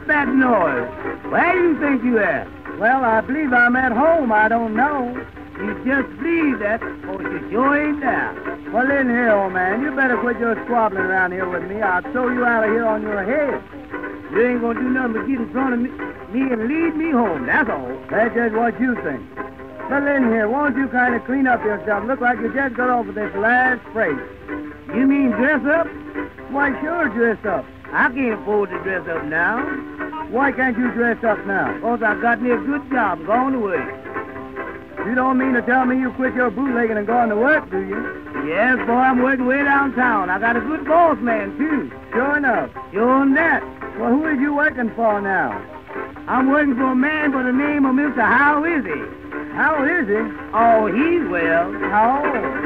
that noise? Where do you think you at? Well, I believe I'm at home. I don't know. You just believe that, or you sure ain't there. Well, listen here, old man. You better quit your squabbling around here with me. I'll throw you out of here on your head. You ain't gonna do nothing but get in front of me and lead me home, that's all. That's just what you think. But listen here, won't you kind of clean up yourself? Look like you just got over this last freight. You mean dress up? Why, sure, dress up. I can't afford to dress up now. Why can't you dress up now? Because I got me a good job going away. You don't mean to tell me you quit your bootlegging and going to work, do you? Yes, boy, I'm working way downtown. I got a good boss man, too. Sure enough. Sure on that. Well, who is you working for now? I'm working for a man by the name of Mr. How Is He? How is he? Oh, he's well. How old?